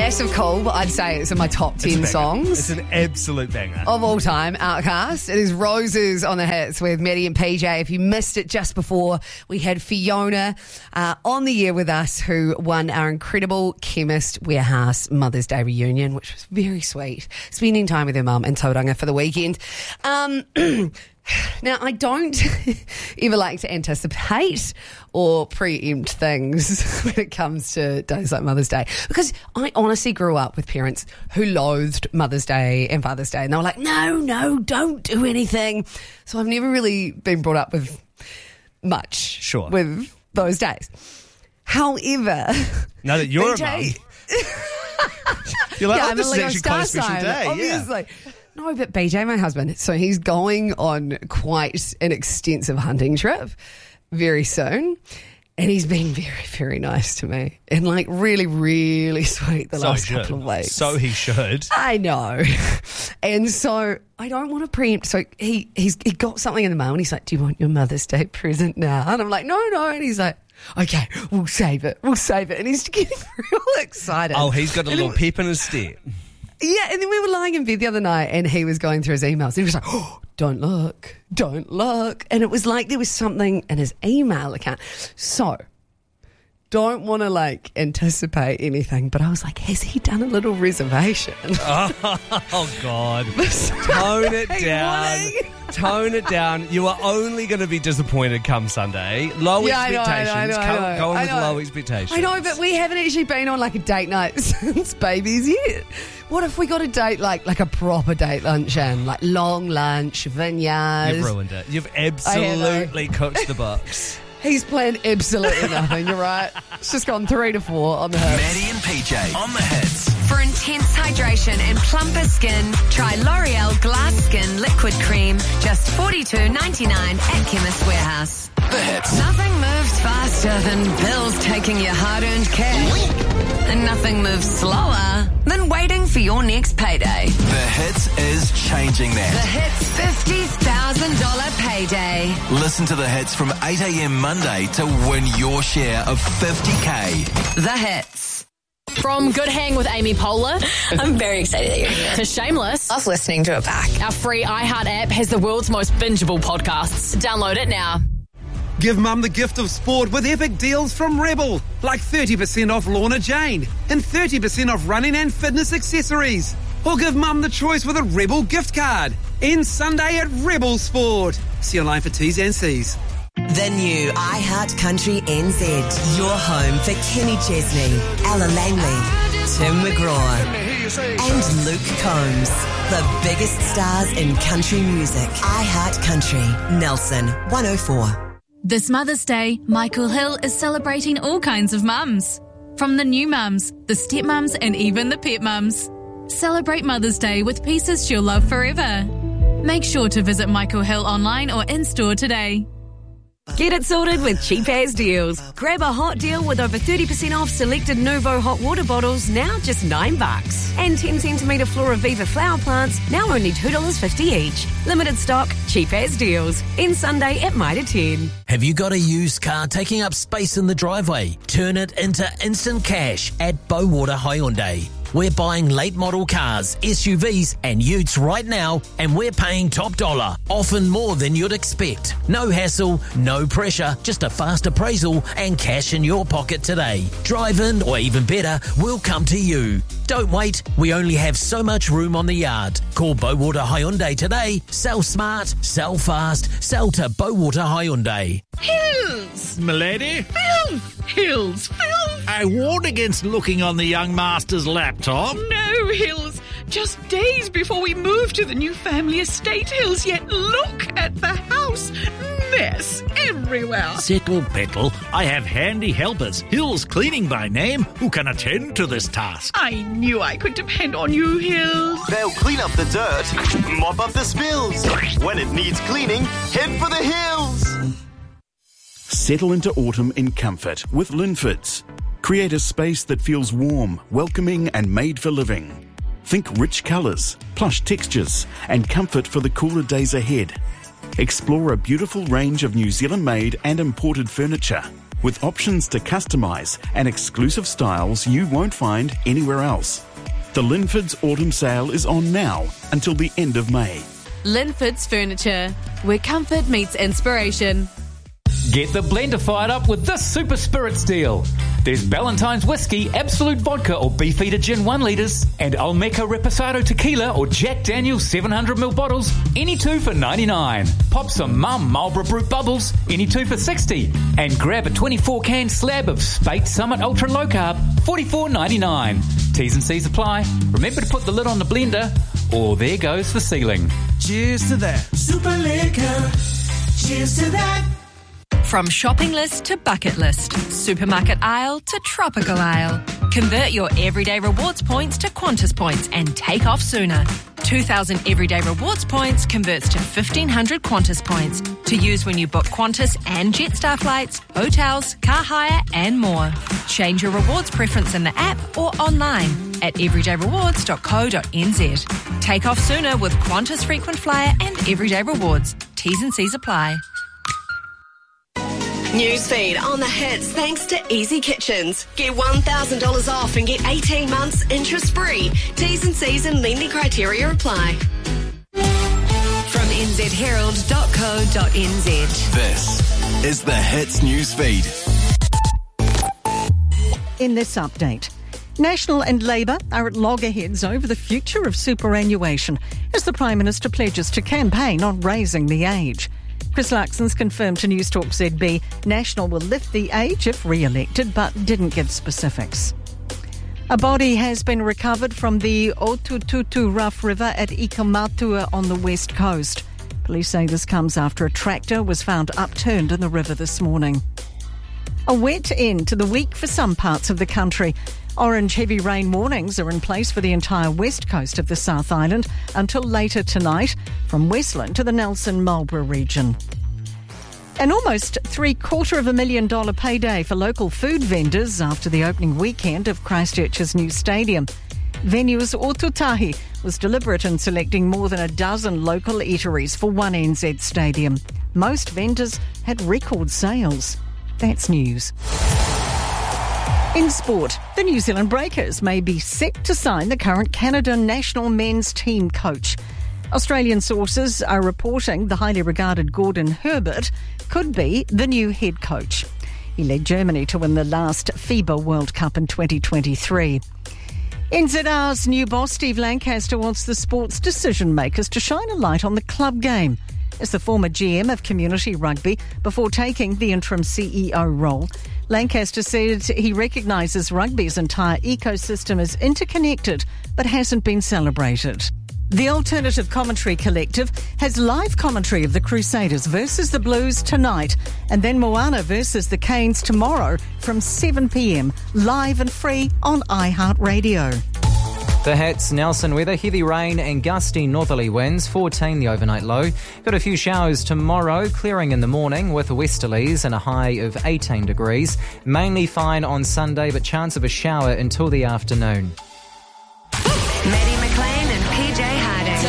Massive Cool, I'd say it's in my top 10 songs. It's an absolute banger. Of all time, Outcast. It is Roses on the Hits with Maddie and PJ. If you missed it just before, we had Fiona on the air with us, who won our incredible Chemist Warehouse Mother's Day reunion, which was very sweet. Spending time with her mum in Tauranga for the weekend. Now, I don't ever like to anticipate or preempt things when it comes to days like Mother's Day, because I honestly grew up with parents who loathed Mother's Day and Father's Day, and they were like, no, don't do anything. So I've never really been brought up with much with those days. However, now that you're BJ, a mum, you're like, this is actually quite a special day. Obviously. Yeah. No, but BJ, my husband, so he's going on quite an extensive hunting trip very soon. And he's been very, very nice to me. And like really, really sweet the last couple of weeks. So he should. I know. And so I don't want to preempt. So he got something in the mail and he's like, do you want your Mother's Day present now? And I'm like, no. And he's like, okay, we'll save it. And he's getting real excited. Oh, he's got a little pep in his step. Yeah, and then we were lying in bed the other night and he was going through his emails and he was like, oh, don't look. And it was like there was something in his email account. So, don't want to like anticipate anything, but I was like, has he done a little reservation? Oh God. Tone it down. Tone it down. You are only going to be disappointed come Sunday. Low expectations. Go on with low expectations. I know, but we haven't actually been on like a date night since babies yet. What if we got a date like a proper date lunch and like long lunch, vineyards? You've ruined it. You've absolutely cooked the books. He's planned absolutely nothing, you're right. It's just gone 3 to 4 on the hits. Maddie and PJ on the hits. For intense hydration and plumper skin, try L'Oreal Glass Skin Liquid Cream, just $42.99 at Chemist Warehouse. The hits. Nothing moves faster than bills taking your hard-earned cash. And nothing moves slower than waiting for your next payday. The hits is changing that. The Hits $50,000 payday. Listen to the hits from 8 a.m. Monday to win your share of $50K. The Hits. From Good Hang with Amy Poehler I'm very excited that you're here. to Shameless, Love listening to it back. our free iHeart app has the world's most bingeable podcasts. Download it now. Give mum the gift of sport with epic deals from Rebel, like 30% off Lorna Jane and 30% off running and fitness accessories. Or give mum the choice with a Rebel gift card. End Sunday at Rebel Sport. See online for T's and C's. The new iHeart Country NZ. Your home for Kenny Chesney, Ella Langley, Tim McGraw, and Luke Combs. The biggest stars in country music. iHeart Country, Nelson 104. This Mother's Day, Michael Hill is celebrating all kinds of mums. From the new mums, the stepmums, and even the pet mums. Celebrate Mother's Day with pieces she'll love forever. Make sure to visit Michael Hill online or in-store today. Get it sorted with Cheap As Deals. Grab a hot deal with over 30% off selected Nuvo hot water bottles, now just $9. And 10 centimetre Flora Viva flower plants, now only $2.50 each. Limited stock, Cheap As Deals. End Sunday at Mitre 10. Have you got a used car taking up space in the driveway? Turn it into instant cash at Bowater Hyundai. We're buying late model cars, SUVs and utes right now, and we're paying top dollar, often more than you'd expect. No hassle, no pressure, just a fast appraisal and cash in your pocket today. Drive in, or even better, we'll come to you. Don't wait, we only have so much room on the yard. Call Bowater Hyundai today. Sell smart, sell fast, sell to Bowater Hyundai. Hills! Milady? Hills! I warned against looking on the young master's laptop. No, Hills. Just days before we move to the new family estate, Hills, yet look at the house. Mess everywhere. Settle, Petal. I have handy helpers, Hills Cleaning by name, who can attend to this task. I knew I could depend on you, Hills. They'll clean up the dirt, mop up the spills. When it needs cleaning, head for the hills. Settle into autumn in comfort with Linfords. Create a space that feels warm, welcoming and made for living. Think rich colours, plush textures and comfort for the cooler days ahead. Explore a beautiful range of New Zealand-made and imported furniture. with options to customise and exclusive styles you won't find anywhere else. The Linford's Autumn Sale is on now until the end of May. Linford's Furniture, where comfort meets inspiration. Get the blender fired up with this Super Spirits deal. There's Ballantine's Whiskey, Absolute Vodka or Beefeater Gin 1 litres and Olmeca Reposado Tequila or Jack Daniel's 700ml bottles, any two for $99. Pop some Mum Marlborough Brut Bubbles, any two for $60. And grab a 24-can slab of Spate Summit Ultra Low Carb, $44.99. T's and C's apply. Remember to put the lid on the blender, or there goes the ceiling. Cheers to that. Super Liquor. Cheers to that. From shopping list to bucket list, supermarket aisle to tropical aisle. Convert your everyday rewards points to Qantas points and take off sooner. 2,000 everyday rewards points converts to 1,500 Qantas points to use when you book Qantas and Jetstar flights, hotels, car hire and more. Change your rewards preference in the app or online at everydayrewards.co.nz. Take off sooner with Qantas Frequent Flyer and Everyday Rewards. T's and C's apply. Newsfeed on the hits thanks to Easy Kitchens. Get $1,000 off and get 18 months interest-free. T's and C's and lending criteria apply. From nzherald.co.nz. This is the Hits Newsfeed. In this update, National and Labour are at loggerheads over the future of superannuation as the Prime Minister pledges to campaign on raising the age. Chris Luxon's confirmed to News Talk ZB National will lift the age if re-elected, but didn't give specifics. A body has been recovered from the Otututu Rough River at Ikamatua on the west coast. Police say this comes after a tractor was found upturned in the river this morning. A wet end to the week for some parts of the country. Orange heavy rain warnings are in place for the entire west coast of the South Island until later tonight, from Westland to the Nelson Marlborough region. An almost $750,000 payday for local food vendors after the opening weekend of Christchurch's new stadium. Venue's Otutahi was deliberate in selecting more than a dozen local eateries for one NZ stadium. Most vendors had record sales. That's news. In sport, the New Zealand Breakers may be set to sign the current Canada national men's team coach. Australian sources are reporting the highly regarded Gordon Herbert could be the new head coach. He led Germany to win the last FIBA World Cup in 2023. NZR's new boss, Steve Lancaster, wants the sports decision makers to shine a light on the club game. As the former GM of Community Rugby before taking the interim CEO role, Lancaster said he recognises rugby's entire ecosystem is interconnected but hasn't been celebrated. The Alternative Commentary Collective has live commentary of the Crusaders versus the Blues tonight and then Moana versus the Canes tomorrow from 7 p.m, live and free on iHeartRadio. The hits, Nelson weather, heavy rain and gusty northerly winds, 14 the overnight low. Got a few showers tomorrow, clearing in the morning with westerlies and a high of 18 degrees. Mainly fine on Sunday, but chance of a shower until the afternoon. Maddie McLean and PJ Harding.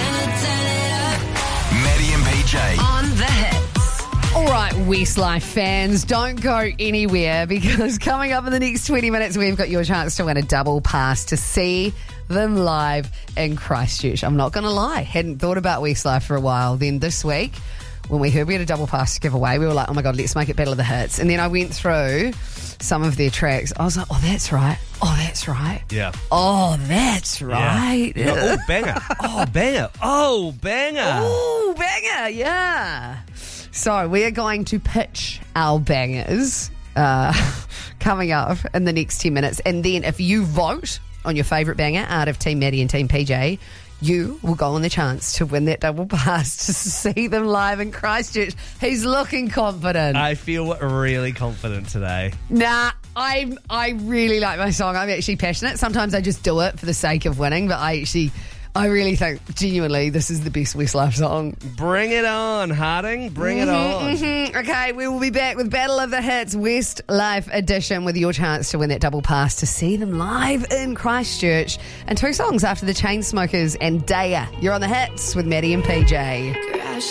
Maddie and PJ. On the hits. All right, Westlife fans, don't go anywhere because coming up in the next 20 minutes, we've got your chance to win a double pass to see them live in Christchurch. I'm not going to lie, hadn't thought about Westlife for a while. Then this week, when we heard we had a double pass to give away, we were like, oh my God, let's make it Battle of the Hits. And then I went through some of their tracks. I was like, oh, that's right. Oh, that's right. Yeah. Oh, that's right. Yeah. Oh, banger. Oh, banger. Oh, banger. Oh, banger. Yeah. So we are going to pitch our bangers coming up in the next 10 minutes. And then if you vote on your favourite banger out of Team Maddie and Team PJ, you will go on the chance to win that double pass to see them live in Christchurch. He's looking confident. I feel really confident today. Nah, I really like my song. I'm actually passionate. Sometimes I just do it for the sake of winning, but I really think, genuinely, this is the best Westlife song. Bring it on, Harding. Bring it on. Okay, we will be back with Battle of the Hits Westlife edition with your chance to win that double pass to see them live in Christchurch. And 2 songs after the Chainsmokers and Daya. You're on the Hits with Maddie and PJ.